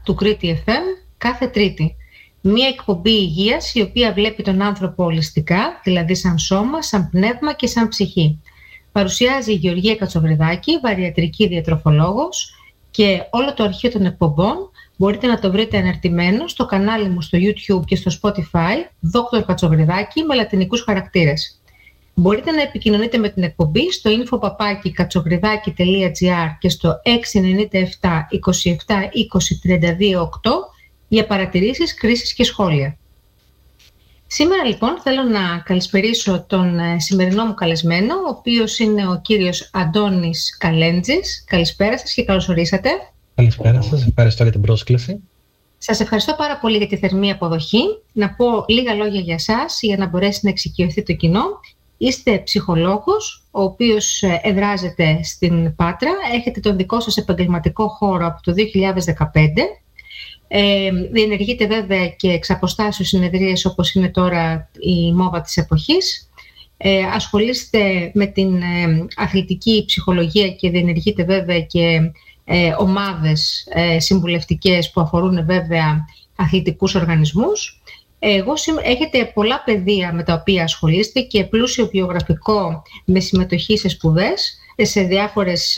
του Κρήτη FM κάθε Τρίτη. Μία εκπομπή υγείας η οποία βλέπει τον άνθρωπο ολιστικά, δηλαδή σαν σώμα, σαν πνεύμα και σαν ψυχή. Παρουσιάζει η Γεωργία Κατσοβριδάκη, βαριατρική διατροφολόγος, και όλο το αρχείο των εκπομπών μπορείτε να το βρείτε αναρτημένο στο κανάλι μου στο YouTube και στο Spotify, Dr. Κατσοβριδάκη, με λατινικούς χαρακτήρες. Μπορείτε να επικοινωνείτε με την εκπομπή στο info@katsovridaki.gr και στο 697 27 20 32 8 για παρατηρήσεις, κρίσεις και σχόλια. Σήμερα λοιπόν θέλω να καλησπερίσω τον σημερινό μου καλεσμένο, ο οποίος είναι ο κύριος Αντώνης Καλέντζης. Καλησπέρα σας και καλώς ορίσατε. Καλησπέρα σας, ευχαριστώ για την πρόσκληση. Σας ευχαριστώ πάρα πολύ για τη θερμή αποδοχή. Να πω λίγα λόγια για σας για να μπορέσει να εξοικειωθεί το κοινό. Είστε ψυχολόγος, ο οποίος εδράζεται στην Πάτρα. Έχετε τον δικό σας επαγγελματικό χώρο από το 2015. Διενεργείτε βέβαια και εξ αποστάσεως συνεδρίες όπως είναι τώρα η μόδα της εποχής. Ασχολείστε με την αθλητική ψυχολογία και διενεργείτε βέβαια και ομάδες συμβουλευτικές που αφορούν βέβαια αθλητικούς οργανισμούς. Έχετε πολλά πεδία με τα οποία ασχολείστε και πλούσιο βιογραφικό με συμμετοχή σε σπουδές σε διάφορες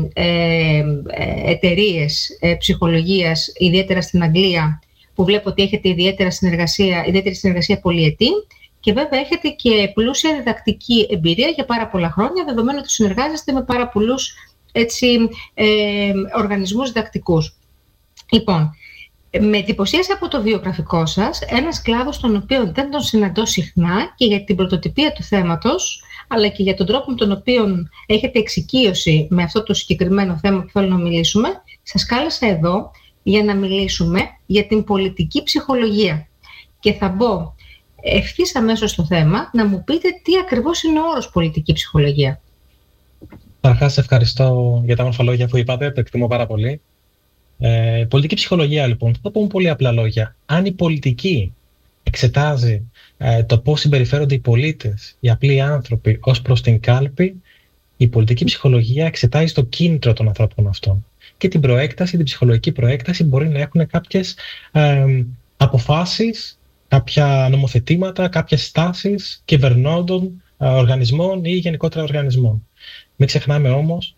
εταιρείες ψυχολογίας, ιδιαίτερα στην Αγγλία, που βλέπω ότι έχετε ιδιαίτερη συνεργασία πολυετή, και βέβαια έχετε και πλούσια διδακτική εμπειρία για πάρα πολλά χρόνια, δεδομένου ότι συνεργάζεστε με πάρα πολλούς οργανισμούς διδακτικούς. Λοιπόν, με εντυπωσίασε από το βιογραφικό σας ένας κλάδος τον οποίο δεν τον συναντώ συχνά, και για την πρωτοτυπία του θέματος, αλλά και για τον τρόπο με τον οποίο έχετε εξοικείωση με αυτό το συγκεκριμένο θέμα που θέλω να μιλήσουμε. Σας κάλεσα εδώ για να μιλήσουμε για την πολιτική ψυχολογία. Και θα μπω ευθύς αμέσως στο θέμα, να μου πείτε τι ακριβώς είναι ο όρος πολιτική ψυχολογία. Καταρχάς, ευχαριστώ για τα όμορφα λόγια που είπατε, το εκτιμώ πάρα πολύ. Πολιτική ψυχολογία, λοιπόν, θα πούμε πολύ απλά λόγια. Αν η πολιτική εξετάζει το πώς συμπεριφέρονται οι πολίτες, οι απλοί άνθρωποι, ως προς την κάλπη, η πολιτική ψυχολογία εξετάζει το κίνητρο των ανθρώπων αυτών. Και την προέκταση, την ψυχολογική προέκταση, μπορεί να έχουν κάποιες αποφάσεις, κάποια νομοθετήματα, κάποιες στάσεις κυβερνώντων οργανισμών ή γενικότερα οργανισμών. Μην ξεχνάμε όμως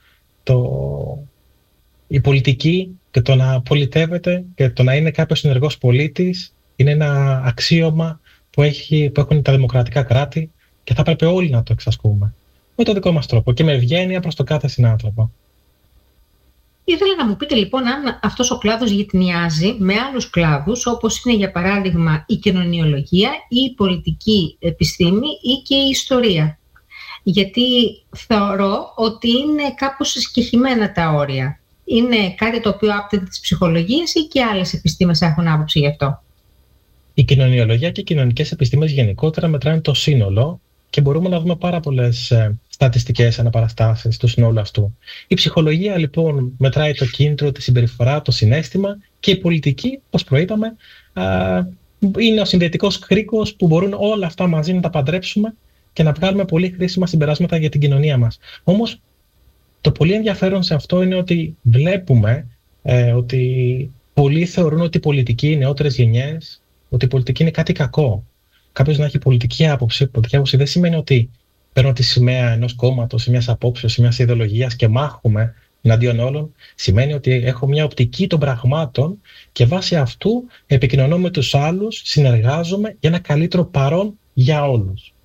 η πολιτική και το να πολιτεύεται και το να είναι κάποιος ενεργός πολίτης είναι ένα αξίωμα που έχουν τα δημοκρατικά κράτη και θα πρέπει όλοι να το εξασκούμε με το δικό μας τρόπο και με ευγένεια προς το κάθε συνάνθρωπο. Ήθελα να μου πείτε λοιπόν αν αυτός ο κλάδος γειτονιάζει με άλλους κλάδους, όπως είναι για παράδειγμα η κοινωνιολογία ή η πολιτική επιστήμη ή και η ιστορία. Γιατί θεωρώ ότι είναι κάπως συγκεχημένα τα όρια. Είναι κάτι το οποίο άπτεται της ψυχολογίας ή και άλλες επιστήμες έχουν άποψη γι' αυτό? Η κοινωνιολογία και οι κοινωνικές επιστήμες γενικότερα μετράνε το σύνολο και μπορούμε να δούμε πάρα πολλές στατιστικές αναπαραστάσεις του συνόλου αυτού. Η ψυχολογία λοιπόν μετράει το κίνητρο, τη συμπεριφορά, το συναίσθημα, και η πολιτική, όπως προείπαμε, είναι ο συνδετικός κρίκος που μπορούν όλα αυτά μαζί να τα παντρέψουμε και να βγάλουμε πολύ χρήσιμα συμπεράσματα για την κοινωνία μας. Όμως το πολύ ενδιαφέρον σε αυτό είναι ότι βλέπουμε ότι πολλοί θεωρούν ότι η πολιτική, οι νεότερες γενιές, ότι η πολιτική είναι κάτι κακό. Κάποιος να έχει πολιτική άποψη δεν σημαίνει ότι παίρνω τη σημαία ενός κόμματος, μιας απόψεως, μιας ιδεολογίας και μάχομαι εναντίον όλων. Σημαίνει ότι έχω μια οπτική των πραγμάτων και βάσει αυτού επικοινωνώ με τους άλλους, συνεργάζομαι για ένα καλύτερο παρόν για όλους.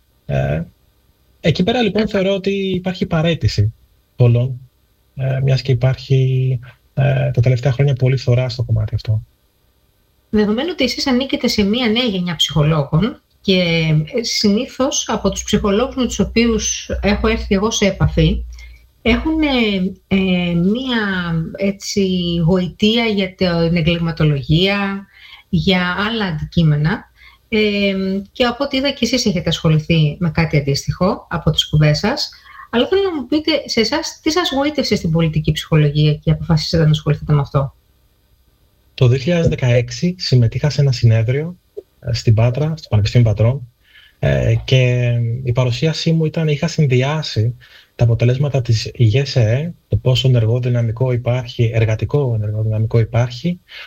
Εκεί πέρα λοιπόν θεωρώ ότι υπάρχει παραίτηση πολλών, μιας και υπάρχει τα τελευταία χρόνια πολύ φθορά στο κομμάτι αυτό. Δεδομένου ότι εσείς ανήκετε σε μια νέα γενιά ψυχολόγων και συνήθως από τους ψυχολόγους με τους οποίους έχω έρθει εγώ σε επαφή έχουν μια γοητεία για την εγκληματολογία, για άλλα αντικείμενα, και από ό,τι είδα και εσείς έχετε ασχοληθεί με κάτι αντίστοιχο από τις σπουδές σας. Αλλά θέλω να μου πείτε σε εσάς τι σας γοήτευσε στην πολιτική ψυχολογία και αποφασίσατε να ασχοληθείτε με αυτό. Το 2016 συμμετείχα σε ένα συνέδριο στην Πάτρα, στο Πανεπιστήμιο Πατρών, και η παρουσίασή μου είχα συνδυάσει τα αποτελέσματα της ΓΕΣΕΕ, το πόσο εργατικό ενεργό δυναμικό υπάρχει,